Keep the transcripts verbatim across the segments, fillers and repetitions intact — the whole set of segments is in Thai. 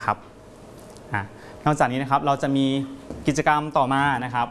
ครับนอกจากนี้นะครับเราจะมีกิจกรรมต่อมานะครับ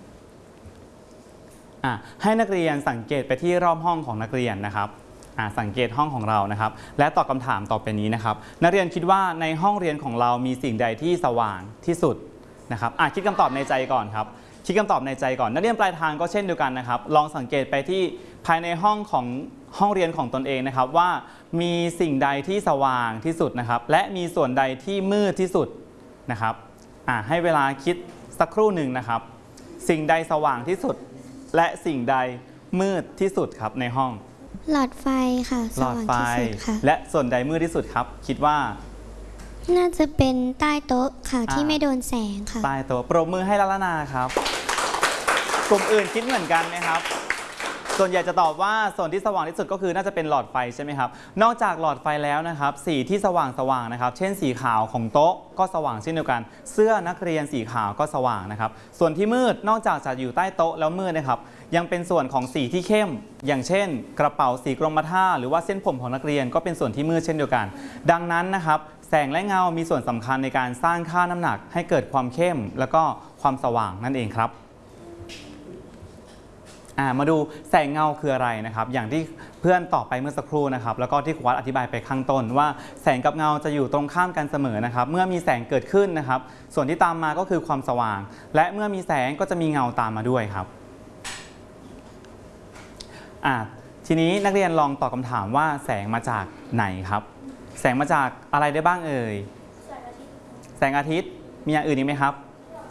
ให้นักเรียนสังเกตไปที่รอบห้องของนักเรียนนะครับสังเกตห้องของเรานะครับและตอบคำถามต่อไปนี้นะครับนักเรียนคิดว่าในห้องเรียนของเรามีสิ่งใดที่สว่างที่สุดนะครับคิดคำตอบในใจก่อนครับคิดคำตอบในใจก่อนนักเรียนปลายทางก็เช่นเดียวกันนะครับลองสังเกตไปที่ภายในห้องของห้องเรียนของตนเองนะครับว่ามีสิ่งใดที่สว่างที่สุดนะครับและมีส่วนใดที่มืดที่สุดนะครับให้เวลาคิดสักครู่หนึ่งนะครับสิ่งใดสว่างที่สุดและสิ่งใดมืดที่สุดครับในห้องหลอดไฟค่ะหลอดไฟและส่วนใดมืดที่สุดครับคิดว่าน่าจะเป็นใต้โต๊ะค่ะที่ไม่โดนแสงค่ะใต้โต๊ะปรบมือให้ละละนาครับกลุ่มอื่นคิดเหมือนกันไหมครับส่วนใหญ่จะตอบว่าส่วนที่สว่างที่สุดก็คือน่าจะเป็นหลอดไฟใช่ไหมครับนอกจากหลอดไฟแล้วนะครับสีที่สว่างสว่างนะครับเช่นสีขาวของโต๊ะก็สว่างเช่นเดียวกันเสื้อนักเรียนสีขาวก็สว่างนะครับส่วนที่มืดนอกจากจะอยู่ใต้โต๊ะแล้วมืดนะครับยังเป็นส่วนของสีที่เข้มอย่างเช่นกระเป๋าสีกรมท่าหรือว่าเส้นผมของนักเรียนก็เป็นส่วนที่มืดเช่นเดียวกันดังนั้นนะครับแสงและเงามีส่วนสำคัญในการสร้างค่าน้ำหนักให้เกิดความเข้มแล้วก็ความสว่างนั่นเองครับมาดูแสงเงาคืออะไรนะครับอย่างที่เพื่อนตอบไปเมื่อสักครู่นะครับแล้วก็ที่ครูวัดอธิบายไปข้างต้นว่าแสงกับเงาจะอยู่ตรงข้ามกันเสมอนะครับเมื่อมีแสงเกิดขึ้นนะครับส่วนที่ตามมาก็คือความสว่างและเมื่อมีแสงก็จะมีเงาตามมาด้วยครับทีนี้นักเรียนลองตอบคำถามว่าแสงมาจากไหนครับแสงมาจากอะไรได้บ้างเอ่ยแสงอาทิตย์มีอย่างอื่นอีกไหมครับ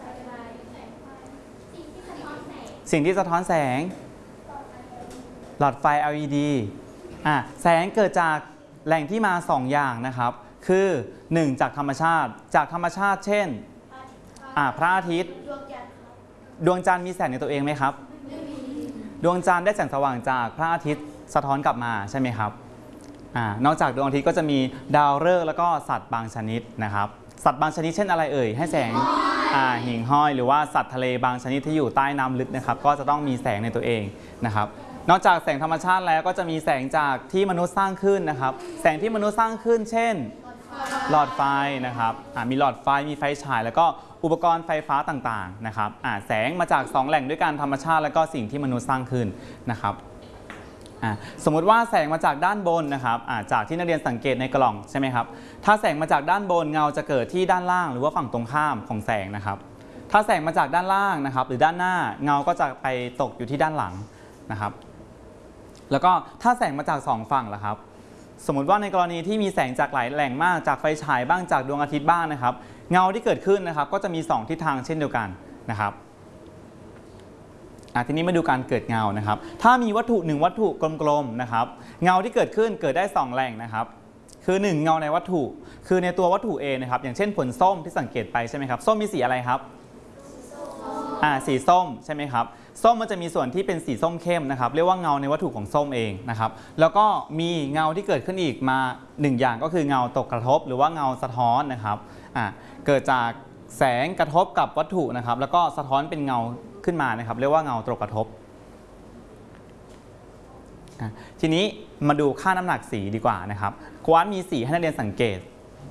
สิ่งที่สะท้อนแสงหลอดไฟ แอล อี ดี อ่ะแสงเกิดจากแหล่งที่มาสองอย่างนะครับคือหนึ่งจากธรรมชาติจากธรรมชาติเช่นอ่ะพระอาทิตย์ดวงจันทร์มีแสงในตัวเองไหมครับดวงจันทร์ได้แสงสว่างจากพระอาทิตย์สะท้อนกลับมาใช่ไหมครับอ่านอกจากดวงอาทิตย์ก็จะมีดาวฤกษ์แล้วก็สัตว์บางชนิดนะครับสัตว์บางชนิดเช่นอะไรเอ่ยให้แสงหิ่งห้อยหรือว่าสัตว์ทะเลบางชนิดที่อยู่ใต้น้ำลึกนะครับก็จะต้องมีแสงในตัวเองนะครับนอกจากแสงธรรมชาติแล้วก็จะมีแสงจากที่มนุษย์สร้างขึ้นนะครับแสงที่มนุษย์สร้างขึ้นเช่นหลอดไฟนะครับมีหลอดไฟมีไฟฉายแล้วก็อุปกรณ์ไฟฟ้าต่างๆนะครับแสงมาจากสองแหล่งด้วยกันธรรมชาติและก็สิ่งที่มนุษย์สร้างขึ้นนะครับสมมุติว่าแสงมาจากด้านบนนะครับจากที่นักเรียนสังเกตในกล่องใช่ไหมครับถ้าแสงมาจากด้านบนเงาจะเกิดที่ด้านล่างหรือว่าฝั่งตรงข้ามของแสงนะครับถ้าแสงมาจากด้านล่างนะครับหรือด้านหน้าเงาก็จะไปตกอยู่ที่ด้านหลังนะครับแล้วก็ถ้าแสงมาจากสองฝั่งล่ะครับสมมุติว่าในกรณีที่มีแสงจากหลายแหล่งมากจากไฟฉายบ้างจากดวงอาทิตย์บ้างนะครับเงาที่เกิดขึ้นนะครับก็จะมีสองทิศทางเช่นเดียวกันนะครับทีนี้มาดูการเกิดเงานะครับถ้ามีวัตถุหนึ่งวัตถุกลมๆนะครับเงาที่เกิดขึ้นเกิดได้สองแหล่งนะครับคือหนึ่งเงาในวัตถุคือในตัววัตถุเองนะครับอย่างเช่นผลส้มที่สังเกตไปใช่ไหมครับส้มมีสีอะไรครับอ่าสีส้มใช่ไหมครับส้มมันจะมีส่วนที่เป็นสีส้มเข้มนะครับเรียกว่าเงาในวัตถุของส้มเองนะครับแล้วก็มีเงาที่เกิดขึ้นอีกมาหนึ่งอย่างก็คือเงาตกกระทบหรือว่าเงาสะท้อนนะครับอ่าเกิดจากแสงกระทบกับวัตถุนะครับแล้วก็สะท้อนเป็นเงาขึ้นมานะครับเรียกว่าเงาตกกระทบทีนี้มาดูค่าน้ำหนักสีดีกว่านะครับครูวัดมีสีให้นักเรียนสังเกต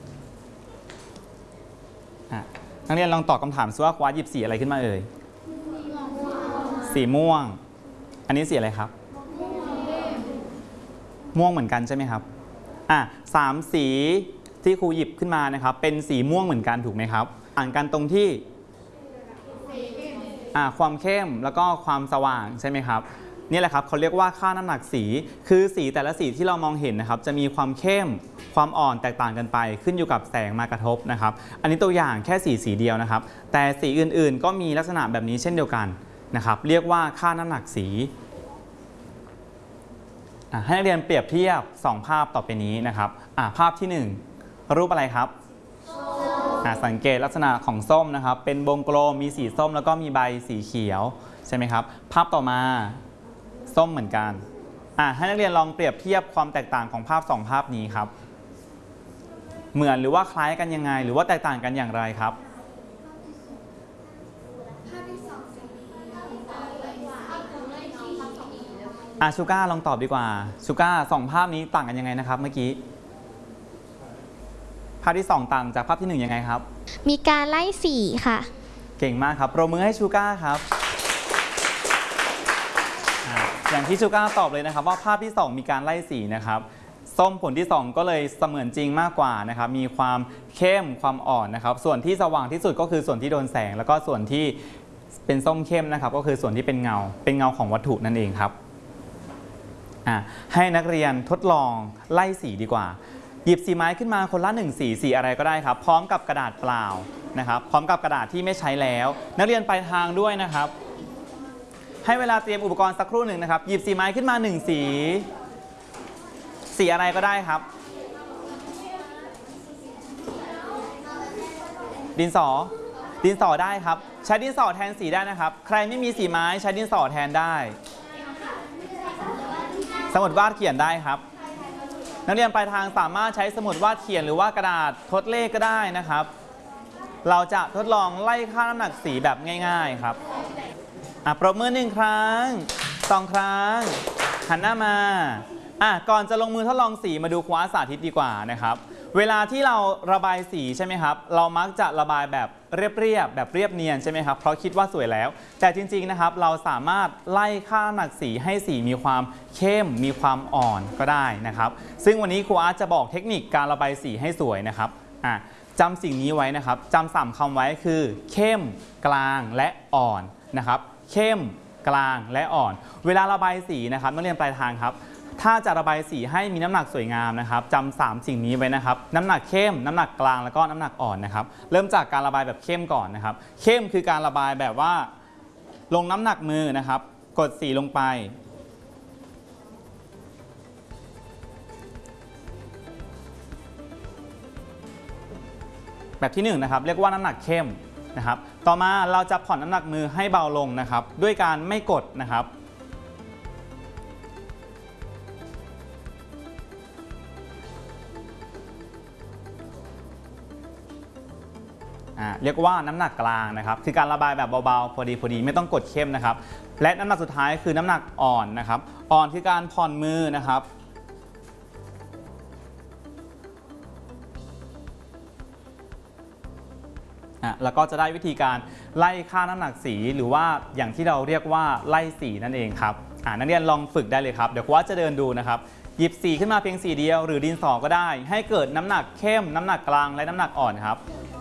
นักเรียนลองตอบคำถามซิว่าครูวัดหยิบสีอะไรขึ้นมาเอ่ยสีม่วงอันนี้สีอะไรครับม่วงเหมือนกันใช่ไหมครับอ่ะสามสีที่ครูหยิบขึ้นมานะครับเป็นสีม่วงเหมือนกันถูกไหมครับต่างกันตรงที่ความเข้มแล้วก็ความสว่างใช่ไหมครับนี่แหละครับเขาเรียกว่าค่าน้ำหนักสีคือสีแต่ละสีที่เรามองเห็นนะครับจะมีความเข้มความอ่อนแตกต่างกันไปขึ้นอยู่กับแสงมากระทบนะครับอันนี้ตัวอย่างแค่สีสีเดียวนะครับแต่สีอื่นๆก็มีลักษณะแบบนี้เช่นเดียวกันนะครับเรียกว่าค่าน้ำหนักสีให้นักเรียนเปรียบเทียบสองภาพต่อไปนี้นะครับภาพที่หนึ่งรูปอะไรครับสังเกตลักษณะของส้มนะครับเป็นวงกลมมีสีส้มแล้วก็มีใบสีเขียวใช่ไหมครับภาพต่อมาส้มเหมือนกันให้นักเรียนลองเปรียบเทียบความแตกต่างของภาพสองภาพนี้ครับเหมือนหรือว่าคล้ายกันยังไงหรือว่าแตกต่างกันอย่างไรครับชูก้าลองตอบดีกว่าชูก้าสองภาพนี้ต่างกันยังไงนะครับเมื่อกี้ภาพที่สองต่างจากภาพที่หนึ่งยังไงครับมีการไล่สีค่ะเก่งมากครับปรบมือให้ชูก้าครับอย่างที่ชูก้าตอบเลยนะครับว่าภาพที่สองมีการไล่สีนะครับส้มผลที่สองก็เลยเสมือนจริงมากกว่านะครับมีความเข้มความอ่อนนะครับส่วนที่สว่างที่สุดก็คือส่วนที่โดนแสงแล้วก็ส่วนที่เป็นส้มเข้มนะครับก็คือส่วนที่เป็นเงาเป็นเงาของวัตถุนั่นเองครับให้นักเรียนทดลองไล่สีดีกว่าหยิบสีไม้ขึ้นมาคนละหนึ่งสีสีอะไรก็ได้ครับพร้อมกับกระดาษเปล่านะครับพร้อมกับกระดาษที่ไม่ใช้แล้วนักเรียนปลายทางด้วยนะครับให้เวลาเตรียมอุปกรณ์สักครู่หนึ่งนะครับหยิบสีไม้ขึ้นมาหนึ่งสีสีอะไรก็ได้ครับดินสอดินสอได้ครับใช้ดินสอแทนสีได้นะครับใครไม่มีสีไม้ใช้ดินสอแทนได้สมุดวาดเขียนได้ครับนักเรียนปลายทางสามารถใช้สมุดวาดเขียนหรือว่ากระดาษทดเลขก็ได้นะครับเราจะทดลองไล่ค่าน้ำหนักสีแบบง่ายๆครับอ่ะปรบมือหนึ่งครั้งสองครั้งหันหน้ามาอ่ะก่อนจะลงมือทดลองสีมาดูครูอาร์ตสาธิตดีกว่านะครับเวลาที่เราระบายสีใช่ไหมครับเรามักจะระบายแบบเรียบๆแบบเรียบเนียนใช่ไหมครับเพราะคิดว่าสวยแล้วแต่จริงๆนะครับเราสามารถไล่ค่าน้ำหนักสีให้สีมีความเข้มมีความอ่อนก็ได้นะครับซึ่งวันนี้ครูอาร์ตจะบอกเทคนิคการระบายสีให้สวยนะครับอ่ะจำสิ่งนี้ไว้นะครับจำสามคำไว้คือเข้มกลางและอ่อนนะครับเข้มกลางและอ่อนเวลาระบายสีนะครับนักเรียนปลายทางครับถ้าจะระบายสีให้มีน้ำหนักสวยงามนะครับจำสามสิ่งนี้ไว้นะครับน้ำหนักเข้มน้ำหนักกลางแล้วก็น้ำหนักอ่อนนะครับเริ่มจากการระบายแบบเข้มก่อนนะครับเข้มคือการระบายแบบว่าลงน้ำหนักมือนะครับกดสีลงไปแบบที่หนึ่งนะครับเรียกว่าน้ำหนักเข้มนะครับต่อมาเราจะผ่อนน้ำหนักมือให้เบาลงนะครับด้วยการไม่กดนะครับเรียกว่าน้ำหนักกลางนะครับคือการระบายแบบเบาๆพอดีพอดีไม่ต้องกดเข้มนะครับและน้ำหนักสุดท้ายคือน้ำหนักอ่อนนะครับอ่อนคือการผ่อนมือนะครับแล้วก็จะได้วิธีการไล่ค่าน้ำหนักสีหรือว่าอย่างที่เราเรียกว่าไล่สีนั่นเองครับนักเรียนลองฝึกได้เลยครับเดี๋ยวครูจะเดินดูนะครับหยิบสีขึ้นมาเพียงสีเดียวหรือดินสอก็ได้ให้เกิดน้ำหนักเข้มน้ำหนักกลางและน้ำหนักอ่อนครับ